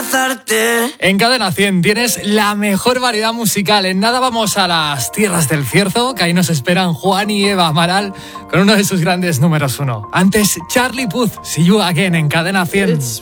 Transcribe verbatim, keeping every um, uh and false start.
abrazarte. En Cadena cien tienes la mejor variedad musical. En nada vamos a las tierras del Cierzo, que ahí nos esperan Juan y Eva Amaral con uno de sus grandes números uno. Antes, Charlie Puth, See You Again en Cadena cien.